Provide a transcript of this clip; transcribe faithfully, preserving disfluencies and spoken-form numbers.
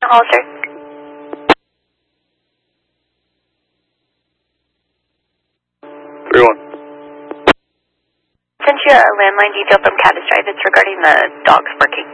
Hollister. three one. Sent you a landline detail from Caddis Drive. It's regarding the dogs barking.